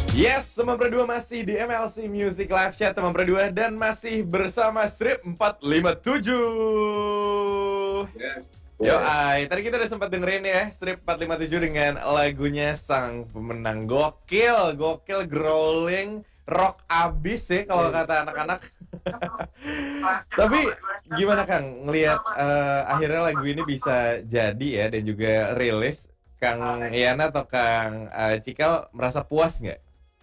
Yes, teman berdua masih di MLC Music Live Chat teman berdua dan masih bersama Strip 457. Yes. Yo, tadi kita udah sempat dengerin ya Strip 457 dengan lagunya sang pemenang gokil growling rock abis ya kalau kata anak-anak. Tapi gimana Kang ngelihat akhirnya lagu ini bisa jadi ya dan juga rilis, Kang Yana atau Kang Cikal merasa puas nggak?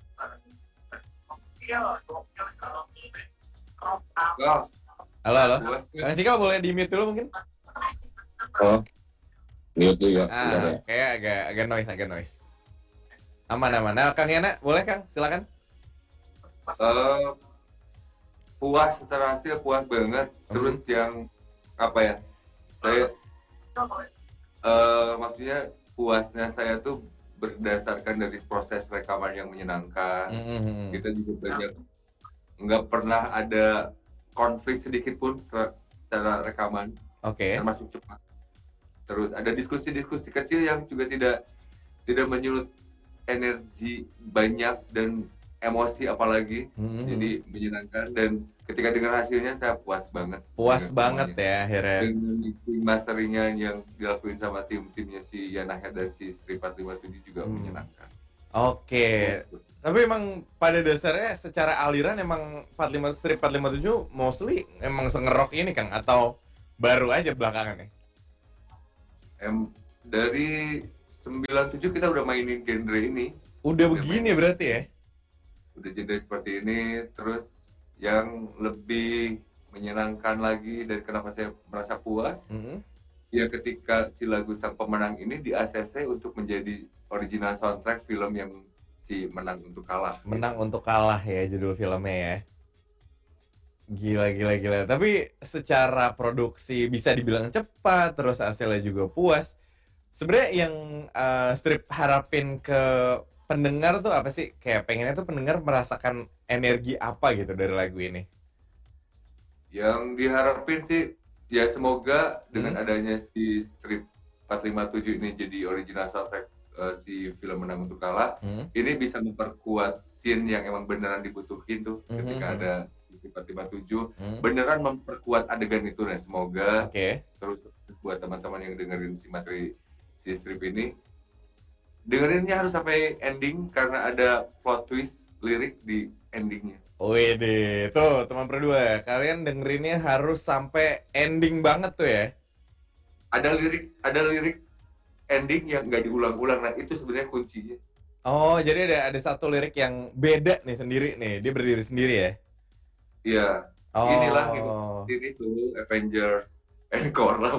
Oh, Halo. puas. Kang Cikal boleh di mute dulu mungkin? Oh, mute dulu ya. Bentar ya. Kayak agak noise. Aman. Nah, Kang Yana, boleh Kang? Silakan. Puas secara hasil, puas banget. Terus yang apa ya? Saya maksudnya puasnya saya tuh berdasarkan dari proses rekaman yang menyenangkan. Kita juga banyak nggak pernah ada konflik sedikit pun secara rekaman, Oke. termasuk cepat. Terus ada diskusi-diskusi kecil yang juga tidak menyulut energi banyak dan emosi apalagi. Jadi menyenangkan, dan ketika dengar hasilnya saya puas banget. Puas dengan banget semuanya. ya akhirnya. Dengan mixing masteringnya yang dilakuin sama tim-timnya si Yana Head dan si Strip 457 juga menyenangkan. Oke. Tapi emang pada dasarnya secara aliran emang Strip 457 mostly emang sengerok ini Kang, atau baru aja belakangan nih? Dari 97 kita udah mainin genre ini. Udah begini berarti ya? Udah genre seperti ini. Terus yang lebih menyenangkan lagi dan kenapa saya merasa puas, ya ketika si lagu sang pemenang ini di ACC untuk menjadi original soundtrack film yang si Menang Untuk Kalah. Menang Untuk Kalah ya judul filmnya ya. Gila. Tapi secara produksi bisa dibilang cepat, terus hasilnya juga puas. Sebenarnya yang Strip harapin ke pendengar tuh apa sih? Kayak pengennya tuh pendengar merasakan energi apa gitu dari lagu ini? Yang diharapin sih ya semoga dengan adanya si Strip 457 ini jadi original soundtrack si film Menang Untuk Kalah, ini bisa memperkuat scene yang emang beneran dibutuhin tuh ketika ada Strip 457, beneran memperkuat adegan itu. Nah semoga terus buat teman-teman yang dengerin si materi si Strip ini, dengerinnya harus sampai ending karena ada plot twist lirik di endingnya. Wede, tuh teman berdua, kalian dengerinnya harus sampai ending banget tuh ya. Ada lirik ending yang nggak diulang-ulang. Nah itu sebenarnya kuncinya. Oh, jadi ada satu lirik yang beda nih sendiri nih, dia berdiri sendiri ya? Iya. Oh. Inilah itu Avengers Encore lah.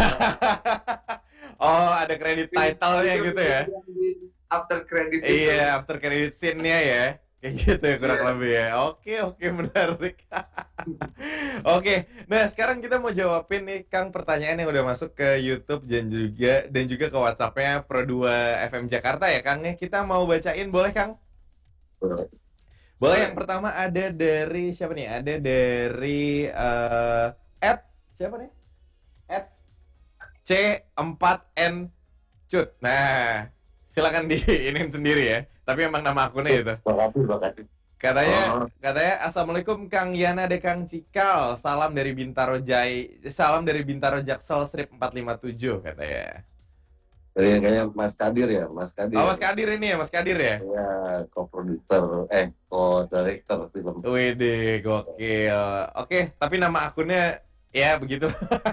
Oh, ada kredit title-nya gitu ya? After credit. Iya, after credit scene-nya ya. Kayak gitu ya kurang lebih ya. Oke, menarik. Oke, nah sekarang kita mau jawabin nih Kang pertanyaan yang udah masuk ke YouTube dan juga ke WhatsApp-nya Pro2 FM Jakarta ya Kang ya. Kita mau bacain, boleh Kang? Boleh. Yang pertama ada dari siapa nih? Ada dari siapa nih? C4N Cut. Nah, silakan diinin sendiri ya. Tapi emang nama akunnya itu. Makasih. Katanya Assalamualaikum Kang Yana de Kang Cikal. Salam dari Bintaro Jaksel Strip 457 katanya. Kayaknya Mas Kadir ya, Mas Kadir. Oh, Mas Kadir ini ya, Mas Kadir ya? Ya, co-producer, co-director film. Wede, gokil. Oke, tapi nama akunnya ya begitu.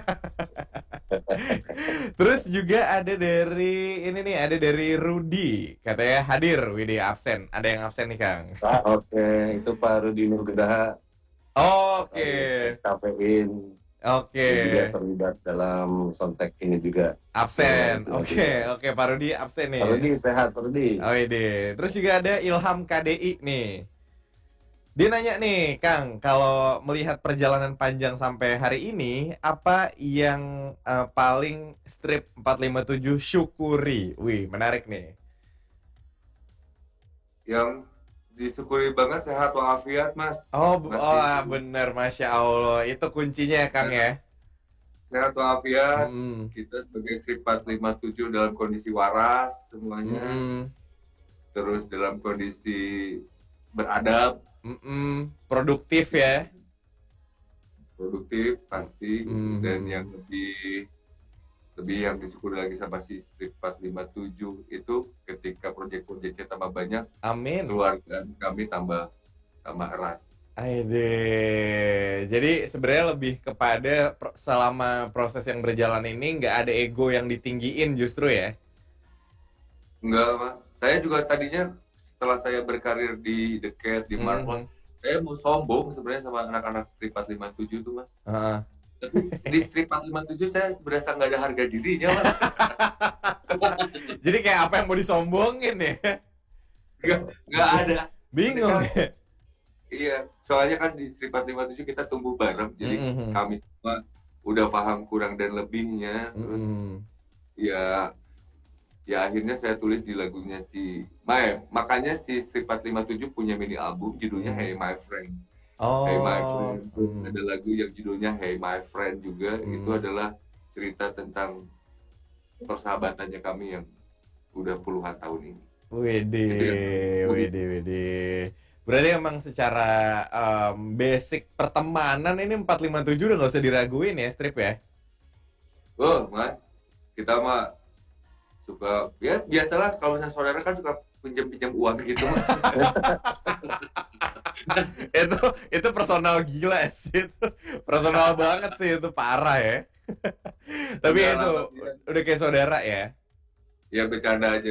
Terus juga ada dari Rudi, katanya hadir, Widi absen. Ada yang absen nih Kang. Oke, itu Pak Rudi Nugraha. Oke. SKPin. Oke. Juga terlibat dalam soundtrack ini juga. Absen. Oke, Pak Rudi absen nih. Pak Rudi sehat, Pak Rudi. Oh ide. Terus juga ada Ilham KDI nih. Dia nanya nih, Kang, kalau melihat perjalanan panjang sampai hari ini, apa yang paling Strip 457 syukuri? Wih, menarik nih. Yang disyukuri banget sehat walafiat, Mas. Bener, Masya Allah. Itu kuncinya ya, Kang ya. Sehat walafiat, kita sebagai Strip 457 dalam kondisi waras semuanya. terus dalam kondisi beradab, produktif ya. produktif pasti, Mm. dan yang lebih yang disyukuri lagi sama si Strip 457 itu ketika proyek-proyeknya tambah banyak, Amin. keluarga kami tambah erat. Aide. Jadi sebenarnya lebih kepada selama proses yang berjalan ini nggak ada ego yang ditinggiin justru ya? Enggak, Mas. Saya juga tadinya setelah saya berkarir di The Cat, di Marvel, saya mau sombong sebenarnya sama anak-anak Strip 457 tuh, Mas. Tapi di Strip 457 saya berasa nggak ada harga dirinya, Mas. Jadi kayak apa yang mau disombongin ya? Nggak ada. Bingung ya? Iya, soalnya kan di Strip 457 kita tumbuh bareng, jadi kami semua udah paham kurang dan lebihnya, terus ya akhirnya saya tulis di lagunya si makanya si Strip 457 punya mini album judulnya Hey My Friend. Hey My Friend. Terus ada lagu yang judulnya Hey My Friend juga. Itu adalah cerita tentang persahabatannya kami yang udah puluhan tahun ini. Wede. Berarti emang secara basic pertemanan ini 457 udah gak usah diraguin ya, Strip ya? Oh, Mas. Kita mah suka, ya biasalah kalau misalnya saudara kan suka pinjam uang gitu, Mas. itu personal gila sih, itu personal banget sih, itu parah ya. Tapi itu udah kayak saudara ya. Ya bercanda aja.